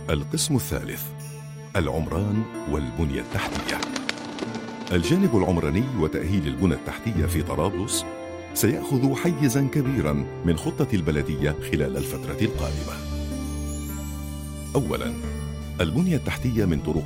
القسم الثالث: العمران والبنية التحتية. الجانب العمراني وتأهيل البنى التحتية في طرابلس سيأخذ حيزاً كبيراً من خطة البلدية خلال الفترة القادمة. أولاً، البنية التحتية من طرق